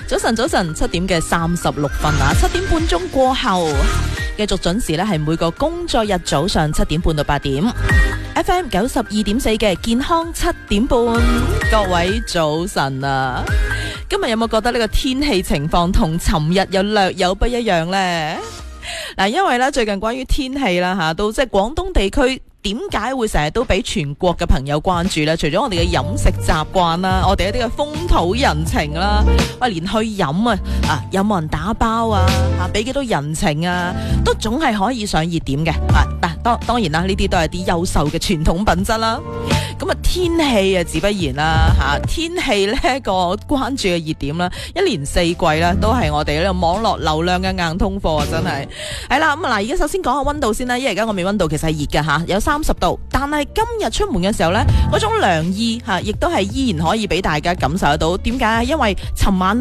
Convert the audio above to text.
早晨7點嘅36分啊，7點半鐘過後繼續準時咧，係每個工作日早上7點半到8點 FM 92.4嘅健康7點半，各位早晨啊！今日有冇覺得呢個天氣情況同尋日有略有不一樣呢？嗱，因為咧最近關於天氣啦吓，到即係廣東地區點解會成日都俾全國嘅朋友關注呢？除咗我哋嘅飲食習慣啦，我哋一啲嘅風土人情啦，喂，連去飲啊，有冇人打包啊？俾幾多人情啊？都總係可以上熱點嘅。當然啦，呢啲都係啲優秀嘅傳統品質啦。咁啊，天氣啊，自不然啦天氣呢個關注嘅熱點啦，一年四季啦，都係我哋呢個網絡流量嘅硬通貨啊，真係係啦。咁啊，嗱，而家首先講下溫度先啦，因為而家我哋溫度其實係熱嘅有30度，但係今日出門嘅時候呢，嗰種涼意亦都係依然可以俾大家感受得到。點解？因為尋晚